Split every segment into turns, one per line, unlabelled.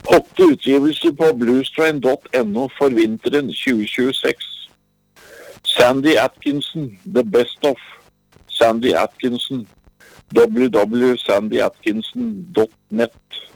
8 utgivelser på bluestrain.no for vinteren 2026. Sandy Atkinson, The Best Of. Sandy Atkinson, www.sandyatkinson.net.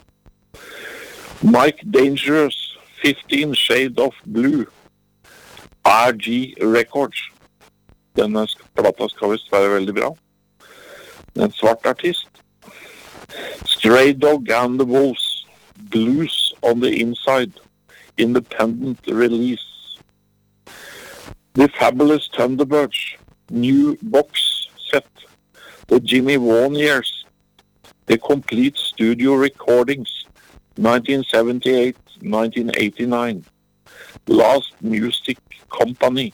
Mike Dangerous, 15 Shades of Blue. RG Records. Denne plata skal vist være veldig bra. En svart artist. Stray Dog and the Wolves. Blues on the Inside. Independent release. The Fabulous Thunderbirds. New box set. The Jimmy Vaughan Years. The Complete Studio Recordings. 1978-1989. Last Music Company.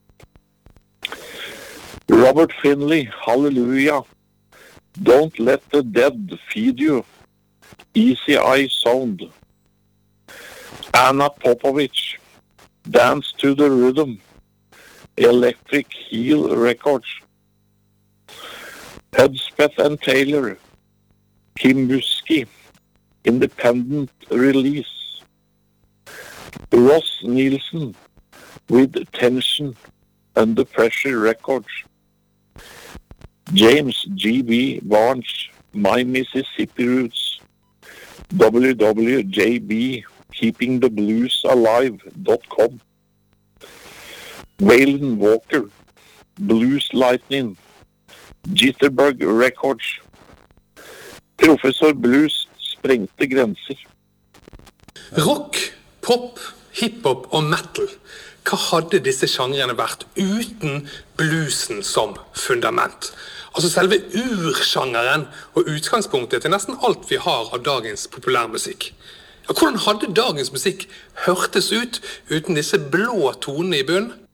Robert Finley, Hallelujah. Don't Let the Dead Feed You. Easy Eye Sound. Anna Popovich, Dance to the Rhythm. Electric Heel Records. Hudspeth and Taylor. Kim Musky, Independent Release. Ross Nielsen, With Tension, Under Pressure Records. James G.B. Barnes, My Mississippi Roots. www.keepingthebluesalive.com. Waylon Walker, Blues Lightning. Jitterbug Records. Professor Blues sprengte grenser.
Rock, pop, hiphop og metal. Hva hadde disse genrene vært uten bluesen som fundament? Altså selve urgenren og utgangspunktet til nesten alt vi har av dagens populærmusikk. Ja, hvordan hadde dagens musikk hørtes ut uten disse blå tonene i bunnen?